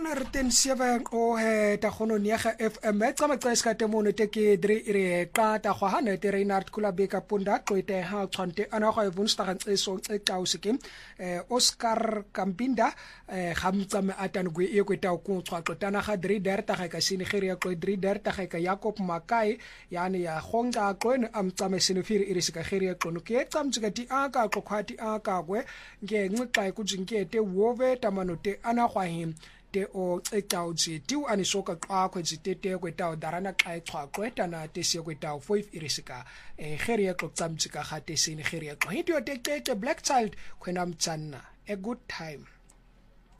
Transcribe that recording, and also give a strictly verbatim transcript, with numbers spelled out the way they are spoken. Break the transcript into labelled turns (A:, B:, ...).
A: ona re ten seven o he ta gono niaga F M tsa matsaisa ka temono te ke dre ire qata go hana te Reinhard Kulabeka punda qoite ha tshwante ana go evunsta ntseso tse tausike eh Oscar Kampinda eh gamtsa me atane go e go ta go tshwaqo tana ga dre der ta ga ka sine gere ya go dre der ta ga ka Jacob Makai yani ya gonga qoen amtsame sine firi ire sika gere ya qono ke tsamtsika ti aka go khwati aka gwe nge nxixa ku jinkete wove tamanote ana go him te o ecauji tiu anisoka kwa kwezitete kwetao darana xa echwaqwe tana tesi kwetao five irisika eh gere ya xotsamtsika ga tesini gere ya xo hityo te te black child khwena mtsanna a good time.